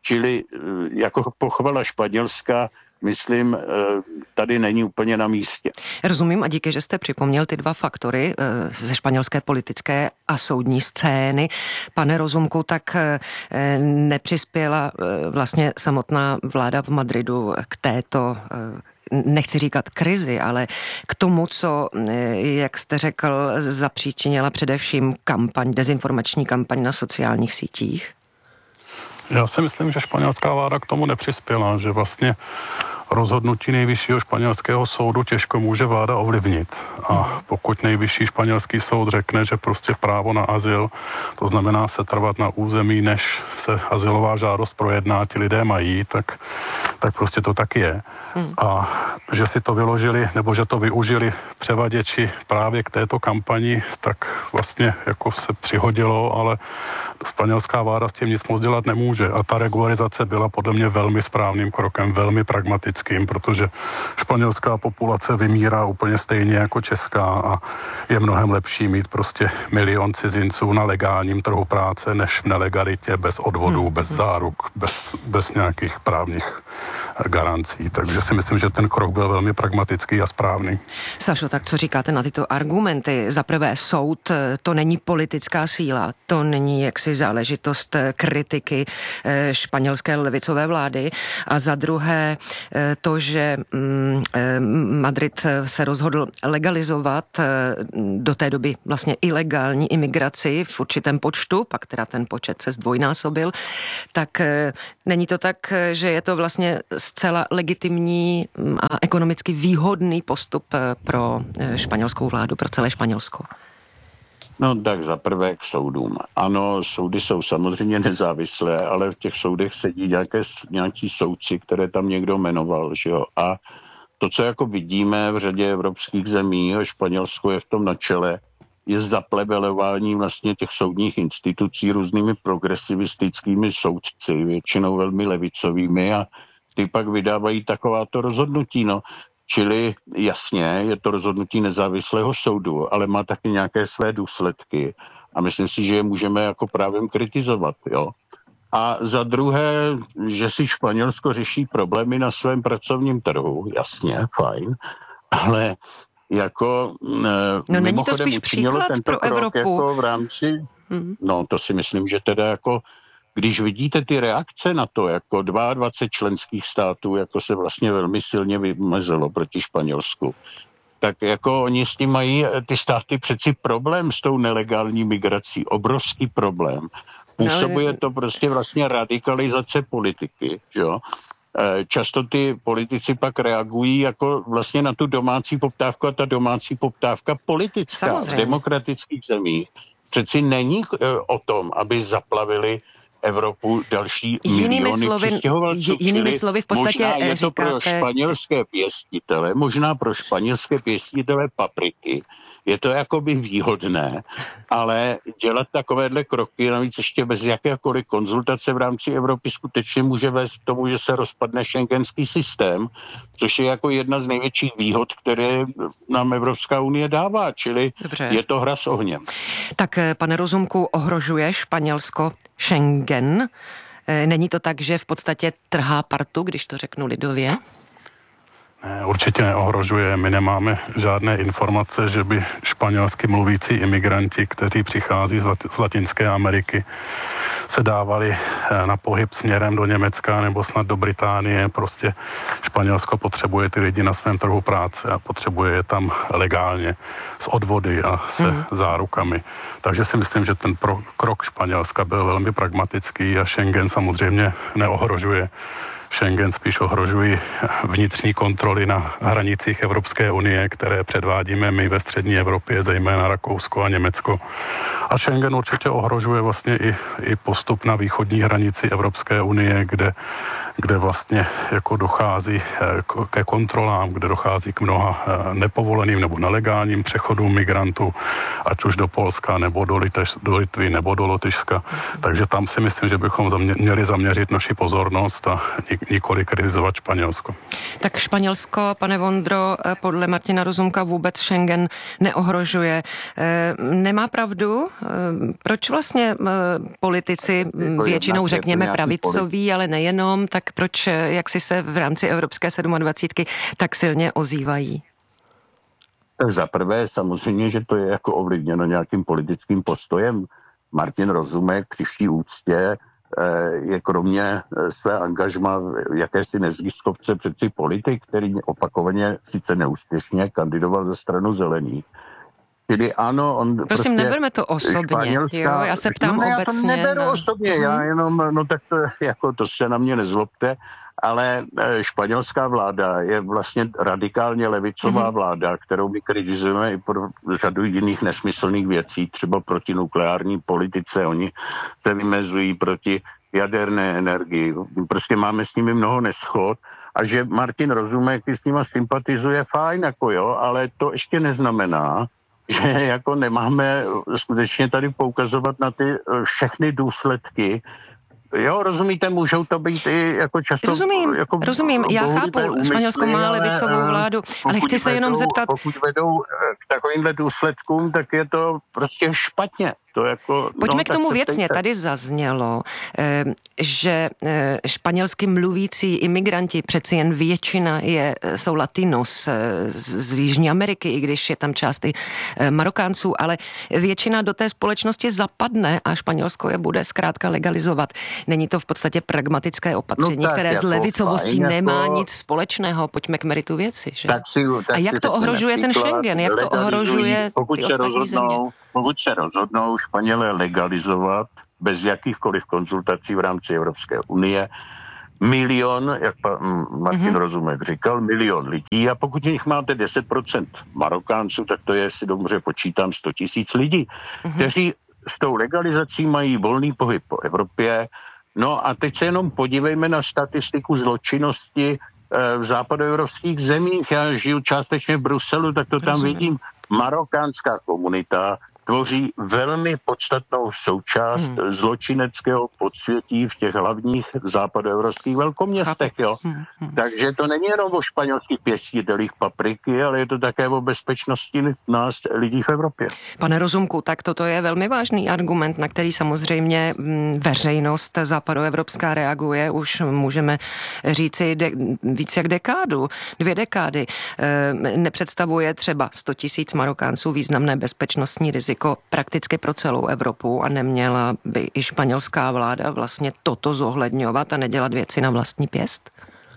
Čili jako pochvala Španělska, myslím, tady není úplně na místě. Rozumím a díky, že jste připomněl ty dva faktory ze španělské politické a soudní scény. Pane Rozumku, tak nepřispěla vlastně samotná vláda v Madridu k této nechci říkat krizi, ale k tomu, co, jak jste řekl, zapříčinila především dezinformační kampaň na sociálních sítích? Já si myslím, že španělská vláda k tomu nepřispěla, že vlastně rozhodnutí nejvyššího španělského soudu těžko může vláda ovlivnit. A pokud nejvyšší španělský soud řekne, že prostě právo na azyl, to znamená setrvat na území, než se azylová žádost projedná, ti lidé mají, tak prostě to tak je. A že si to vyložili, nebo že to využili převaděči právě k této kampani, tak vlastně jako se přihodilo, ale španělská vláda s tím nic moc dělat nemůže. A ta regularizace byla podle mě velmi správným krokem, velmi pragmatickým, protože španělská populace vymírá úplně stejně jako česká a je mnohem lepší mít prostě milion cizinců na legálním trhu práce, než v nelegalitě, bez odvodů, bez záruk, bez nějakých právních garancí. Takže si myslím, že ten krok byl velmi pragmatický a správný. Sašo, tak co říkáte na tyto argumenty? Za prvé, soud, to není politická síla, to není jaksi záležitost kritiky španělské levicové vlády, a za druhé to, že Madrid se rozhodl legalizovat do té doby vlastně ilegální imigraci v určitém počtu, pak teda ten počet se zdvojnásobil, tak není to tak, že je to vlastně zcela legitimní a ekonomicky výhodný postup pro španělskou vládu, pro celé Španělsko? No tak za prvé k soudům. Ano, soudy jsou samozřejmě nezávislé, ale v těch soudech sedí nějaký soudci, které tam někdo jmenoval, že jo. A to, co jako vidíme v řadě evropských zemí, a Španělsko je v tom na čele, je zaplevelování vlastně těch soudních institucí různými progresivistickými soudci, většinou velmi levicovými, a ty pak vydávají takováto rozhodnutí, no. Čili jasně, je to rozhodnutí nezávislého soudu, ale má taky nějaké své důsledky a myslím si, že je můžeme jako právem kritizovat, jo. A za druhé, že si Španělsko řeší problémy na svém pracovním trhu, jasně, fajn, ale jako no není to spíš příklad pro Evropu jako v rámci, no to si myslím, že teda jako když vidíte ty reakce na to, jako 22 členských států, jako se vlastně velmi silně vymezilo proti Španělsku, tak jako oni s tím mají ty státy přeci problém s tou nelegální migrací, obrovský problém. Působuje to prostě vlastně radikalizace politiky, jo. Často ty politici pak reagují jako vlastně na tu domácí poptávku a ta domácí poptávka politická v demokratických zemích přeci není o tom, aby zaplavili Evropu další miliony přistěhovalců. Jinými slovy v podstatě možná je to říkáte... možná pro španělské pěstitele papriky, je to jakoby výhodné, ale dělat takovéhle kroky, navíc ještě bez jakékoliv konzultace v rámci Evropy, skutečně může vést k tomu, že se rozpadne schengenský systém, což je jako jedna z největších výhod, které nám Evropská unie dává, čili je to hra s ohněm. Tak, pane Rozumku, ohrožuje Španělsko Schengen? Není to tak, že v podstatě trhá partu, když to řeknu lidově? Ne, určitě neohrožuje. My nemáme žádné informace, že by španělsky mluvící imigranti, kteří přichází z Latinské Ameriky, se dávali na pohyb směrem do Německa nebo snad do Británie. Prostě Španělsko potřebuje ty lidi na svém trhu práce a potřebuje je tam legálně s odvody a se zárukami. Takže si myslím, že ten krok Španělska byl velmi pragmatický a Schengen samozřejmě neohrožuje. Schengen spíš ohrožují vnitřní kontroly na hranicích Evropské unie, které předvádíme my ve střední Evropě, zejména Rakousko a Německo. A Schengen určitě ohrožuje vlastně i postup na východní hranici Evropské unie, kde kde vlastně jako dochází ke kontrolám, kde dochází k mnoha nepovoleným nebo nelegálním přechodům migrantů, ať už do Polska, nebo do Litvy, nebo do Lotyšska. Takže tam si myslím, že bychom měli zaměřit naši pozornost a nikoli kritizovat Španělsko. Tak Španělsko, pane Vondro, podle Martina Rozumka vůbec Schengen neohrožuje. Nemá pravdu? Proč vlastně politici, většinou řekněme pravicoví, ale nejenom, tak proč jak si se v rámci Evropské 27 tak silně ozývají? Tak za prvé samozřejmě, že to je jako ovlivněno nějakým politickým postojem. Martin Rozumek při vší úctě je kromě své angažma jakési neziskovce přeci politik, který opakovaně sice neúspěšně kandidoval za stranu zelených. Čili ano, on prosím, prostě neberme to osobně, jo? Já se ptám obecně. Já to neberu osobně, já jenom, no tak to, jako to se na mě nezlobte, ale španělská vláda je vlastně radikálně levicová vláda, kterou my kritizujeme i pro řadu jiných nesmyslných věcí, třeba proti nukleární politice, oni se vymezují proti jaderné energii, prostě máme s nimi mnoho neschod a že Martin Rozumek s nima sympatizuje, fajn, jako jo, ale to ještě neznamená, že jako nemáme skutečně tady poukazovat na ty všechny důsledky. Jo, rozumíte, můžou to být i jako často... Rozumím, já chápu, Španělsko má levicovou vládu, ale chci se jenom zeptat... Pokud vedou k takovýmhle důsledkům, tak je to prostě špatně. To jako, pojďme k tomu věcně. Tady zaznělo, že španělsky mluvící imigranti, přeci jen většina jsou Latinos z Jižní Ameriky, i když je tam část i Marokánců, ale většina do té společnosti zapadne a Španělsko je bude zkrátka legalizovat. Není to v podstatě pragmatické opatření, které s levicovostí nemá nic společného. Pojďme k meritu věci. Že? A jak to ohrožuje ten Schengen? Jak to ohrožuje ty ostatní země? Pokud se rozhodnou Španělé legalizovat bez jakýchkoliv konzultací v rámci Evropské unie 1 milion, jak Martin Rozumek říkal, 1 milion lidí a pokud jich máte 10% Marokánců, tak to je, jestli dobře počítám, 100 000 lidí, kteří s tou legalizací mají volný pohyb po Evropě. No a teď se jenom podívejme na statistiku zločinnosti v západoevropských zemích. Já žiju částečně v Bruselu, tak to tam vidím. Marokánská komunita tvoří velmi podstatnou součást zločineckého podsvětí v těch hlavních západoevropských velkoměstech. Jo? Takže to není jenom o španělských pěstitelích papriky, ale je to také o bezpečnosti nás lidí v Evropě. Pane Rozumku, tak toto je velmi vážný argument, na který samozřejmě veřejnost západoevropská reaguje. Už můžeme říci víc jak dekádu, 2 dekády. Nepředstavuje třeba 100 000 Marokánců významné bezpečnostní riziko prakticky pro celou Evropu a neměla by i španělská vláda vlastně toto zohledňovat a nedělat věci na vlastní pěst?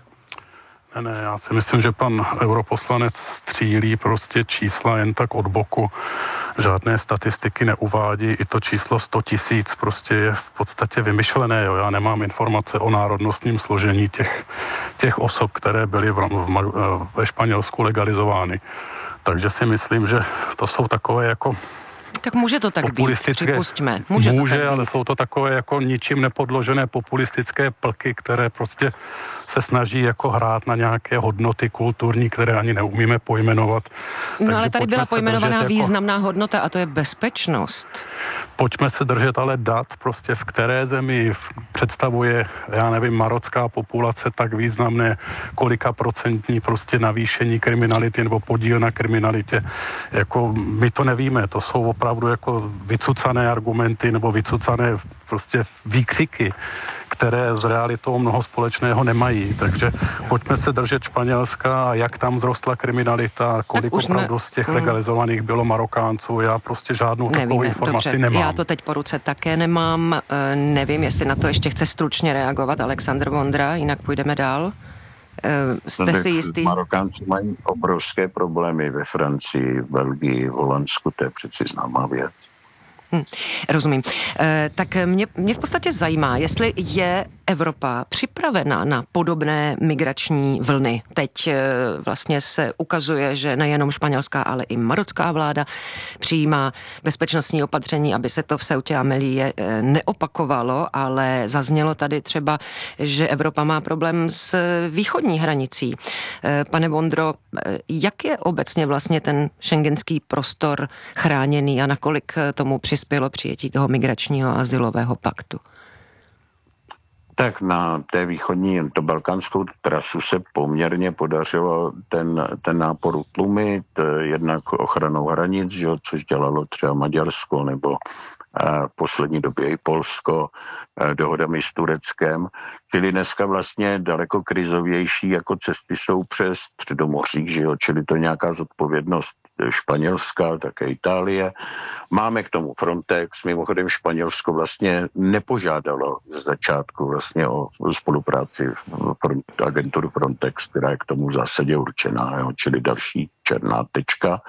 Ne, já si myslím, že pan europoslanec střílí prostě čísla jen tak od boku. Žádné statistiky neuvádí, i to číslo 100 000 prostě je v podstatě vymyšlené. Jo. Já nemám informace o národnostním složení těch osob, které byly ve Španělsku legalizovány. Takže si myslím, že to jsou takové jako... Tak může to tak být, připustíme. Může, ale jsou to takové jako ničím nepodložené populistické plky, které prostě se snaží jako hrát na nějaké hodnoty kulturní, které ani neumíme pojmenovat. No ale tady byla pojmenovaná významná hodnota a to je bezpečnost. Pojďme se držet ale dat, prostě v které zemi představuje, já nevím, marocká populace tak významné, kolika procentní prostě navýšení kriminality nebo podíl na kriminalitě. Jako my to nevíme, to jsou opravdu jako vycucané argumenty nebo vycucané prostě výkřiky, které s realitou mnoho společného nemají. Takže pojďme se držet Španělska a jak tam vzrostla kriminalita, kolik opravdu z těch legalizovaných bylo Marokánců. Já prostě žádnou takovou informaci nemám. Já to teď po ruce také nemám. Nevím, jestli na to ještě chce stručně reagovat Alexandr Vondra, jinak půjdeme dál. Jste si jistý? Marokánci mají obrovské problémy ve Francii, v Belgii, v Holandsku, to je přeci známá věc. Rozumím. Tak mě v podstatě zajímá, jestli je Evropa připravena na podobné migrační vlny? Teď vlastně se ukazuje, že nejenom španělská, ale i marocká vláda přijímá bezpečnostní opatření, aby se to v Ceutě a Melille neopakovalo, ale zaznělo tady třeba, že Evropa má problém s východní hranicí. Pane Vondro, jak je obecně vlastně ten schengenský prostor chráněný a nakolik tomu přispělo přijetí toho migračního a azylového paktu? Tak na té východní, to balkánskou trasu se poměrně podařilo ten nápor utlumit, jednak ochranou hranic, že, což dělalo třeba Maďarsko nebo v poslední době i Polsko, dohodami s Tureckem. Čili dneska vlastně daleko krizovější jako cesty jsou přes Středomoří, že jo? Čili to je nějaká zodpovědnost Španělska, také Itálie. Máme k tomu Frontex, mimochodem Španělsko vlastně nepožádalo ze začátku vlastně o spolupráci v agenturu Frontex, která je k tomu v zásadě určená, jo? Čili další černá tečka.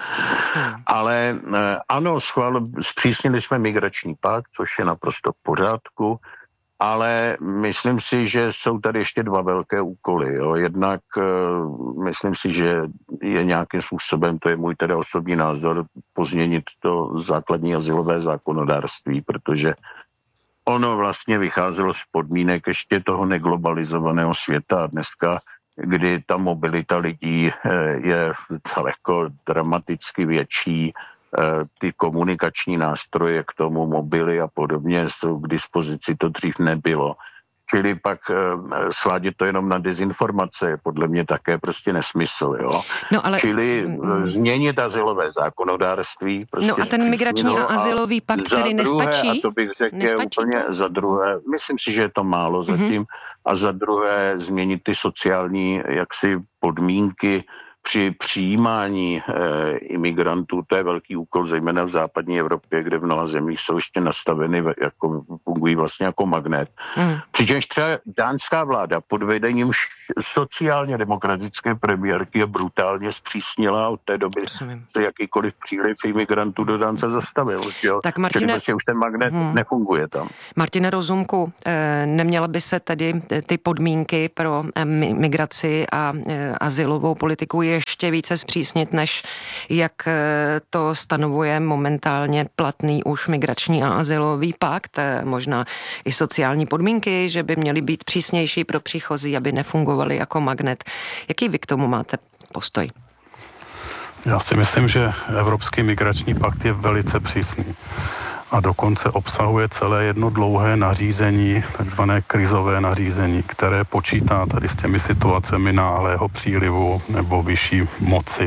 Ale ano, zpřísnili jsme migrační pakt, což je naprosto v pořádku, ale myslím si, že jsou tady ještě dva velké úkoly. Jo. Jednak myslím si, že je nějakým způsobem, to je můj teda osobní názor, pozměnit to základní azylové zákonodárství, protože ono vlastně vycházelo z podmínek ještě toho neglobalizovaného světa a dneska, kdy ta mobilita lidí je daleko dramaticky větší, ty komunikační nástroje k tomu, mobily a podobně jsou k dispozici, to dřív nebylo. Čili pak svádět to jenom na dezinformace je podle mě také prostě nesmysl, jo. No, ale... Čili změnit azylové zákonodárství. Prostě no a ten migrační a azylový pakt tedy nestačí? A to bych řekl je úplně za druhé, myslím si, že je to málo zatím, a za druhé změnit ty sociální jaksi podmínky při přijímání imigrantů. To je velký úkol, zejména v západní Evropě, kde v mnoha zemích jsou ještě nastaveny, fungují vlastně jako magnet. Přičemž třeba dánská vláda pod vedením sociálně demokratické premiérky je brutálně zpřísnila, od té doby se jakýkoliv příliv imigrantů do Dánska zastavil. Jo? Tak Martine, čili prostě už ten magnet nefunguje tam. Martine Rozumku, neměla by se tedy ty podmínky pro migraci a azylovou politiku ještě více zpřísnit, než jak to stanovuje momentálně platný už migrační a azylový pakt, možná i sociální podmínky, že by měly být přísnější pro příchozí, aby nefungovaly jako magnet. Jaký vy k tomu máte postoj? Já si myslím, že Evropský migrační pakt je velice přísný a dokonce obsahuje celé jedno dlouhé nařízení, takzvané krizové nařízení, které počítá tady s těmi situacemi náhlého přílivu nebo vyšší moci.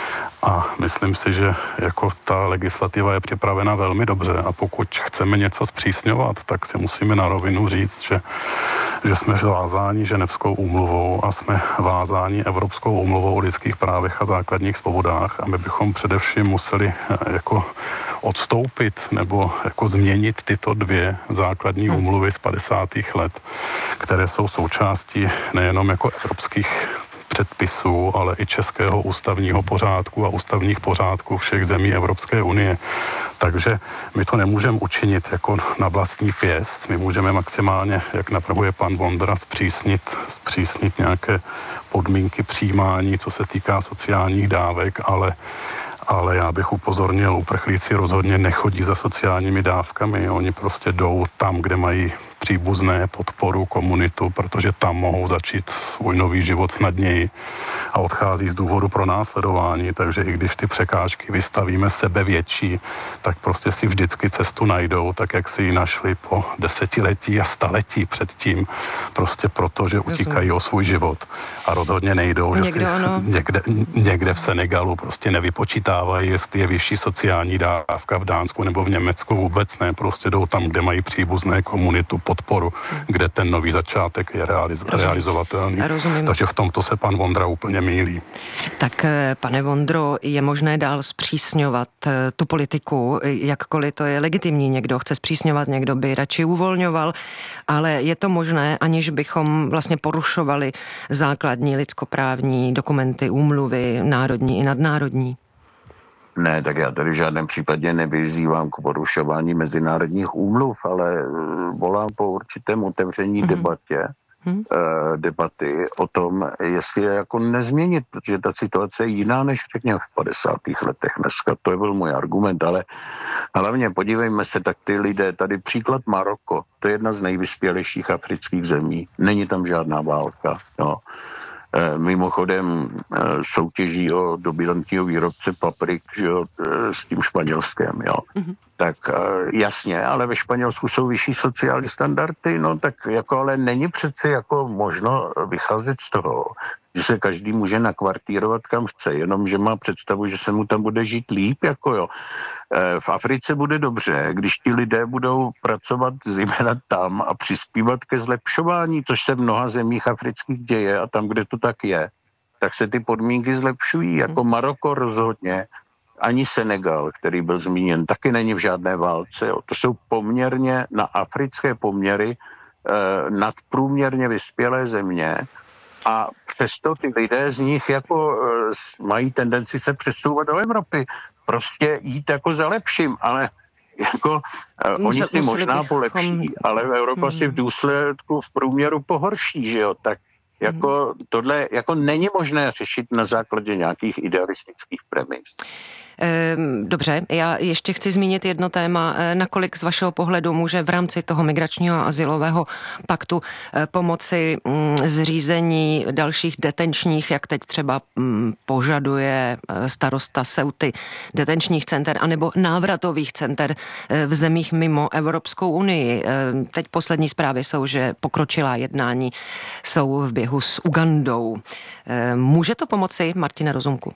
A myslím si, že jako ta legislativa je připravena velmi dobře a pokud chceme něco zpřísňovat, tak si musíme na rovinu říct, že jsme vázáni Ženevskou úmluvou a jsme vázáni Evropskou úmluvou o lidských právech a základních svobodách a my bychom především museli jako odstoupit nebo jako změnit tyto dvě základní úmluvy z 50. let, které jsou součástí nejenom jako evropských předpisů, ale i českého ústavního pořádku a ústavních pořádků všech zemí Evropské unie. Takže my to nemůžeme učinit jako na vlastní pěst. My můžeme maximálně, jak navrhuje pan Vondra, zpřísnit nějaké podmínky přijímání, co se týká sociálních dávek, ale já bych upozornil, uprchlíci rozhodně nechodí za sociálními dávkami. Oni prostě jdou tam, kde mají příbuzné, podporu, komunitu, protože tam mohou začít svůj nový život snadněji a odchází z důvodu pronásledování, takže i když ty překážky vystavíme sebe větší, tak prostě si vždycky cestu najdou, tak jak si ji našli po desetiletí a staletí předtím, prostě proto, že utíkají o svůj život a rozhodně nejdou, že si někde v Senegalu prostě nevypočítávají, jestli je vyšší sociální dávka v Dánsku nebo v Německu, vůbec ne, prostě jdou tam, kde mají příbuzné komunitu, podporu, kde ten nový začátek je realizovatelný. Rozumím. Takže v tomto se pan Vondra úplně mýlí. Tak, pane Vondro, je možné dál zpřísňovat tu politiku, jakkoliv to je legitimní. Někdo chce zpřísňovat, někdo by radši uvolňoval, ale je to možné, aniž bychom vlastně porušovali základní lidskoprávní dokumenty, úmluvy, národní i nadnárodní? Ne, tak já tady v žádném případě nevyzývám k porušování mezinárodních úmluv, ale volám po určitém otevření debaty o tom, jestli je jako nezměnit, protože ta situace je jiná než řekněme v 50. letech dneska. To je byl můj argument, ale hlavně podívejme se, tak ty lidé, tady příklad Maroko, to je jedna z nejvyspělejších afrických zemí, není tam žádná válka, no. Mimochodem soutěží o dominantního výrobce paprik, že jo, s tím Španělskem, jo. Tak jasně, ale ve Španělsku jsou vyšší sociální standardy, no tak jako ale není přece jako možno vycházet z toho, že se každý může nakvartírovat kam chce, jenom že má představu, že se mu tam bude žít líp, jako jo. V Africe bude dobře, když ti lidé budou pracovat zejména tam a přispívat ke zlepšování, což se v mnoha zemích afrických děje a tam, kde to tak je, tak se ty podmínky zlepšují, jako Maroko rozhodně, ani Senegal, který byl zmíněn, taky není v žádné válce. Jo. To jsou poměrně na africké poměry nadprůměrně vyspělé země a přesto ty lidé z nich jako mají tendenci se přesouvat do Evropy. Prostě jít jako za lepším, ale jako oni si možná polepší, ale Evropa si v důsledku v průměru pohorší, že jo, tak jako tohle jako není možné řešit na základě nějakých idealistických premis. Dobře, já ještě chci zmínit jedno téma, nakolik z vašeho pohledu může v rámci toho migračního a azylového paktu pomoci zřízení dalších detenčních, jak teď třeba požaduje starosta Ceuty, detenčních center anebo návratových center v zemích mimo Evropskou unii. Teď poslední zprávy jsou, že pokročilá jednání jsou v běhu s Ugandou. Může to pomoci, Martine Rozumku?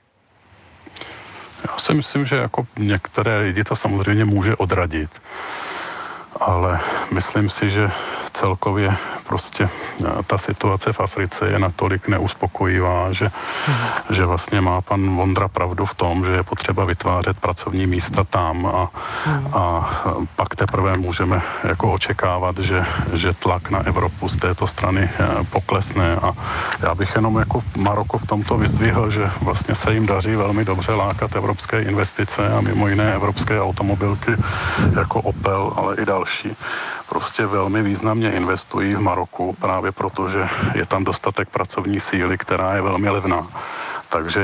Já si myslím, že jako některé lidi to samozřejmě může odradit, ale myslím si, že celkově prostě ta situace v Africe je natolik neuspokojivá, že vlastně má pan Vondra pravdu v tom, že je potřeba vytvářet pracovní místa tam a pak teprve můžeme jako očekávat, že tlak na Evropu z této strany poklesne a já bych jenom jako Maroko v tomto vyzdvihl, že vlastně se jim daří velmi dobře lákat evropské investice a mimo jiné evropské automobilky jako Opel, ale i další. Prostě velmi významně investují v Maroku právě proto, že je tam dostatek pracovní síly, která je velmi levná. Takže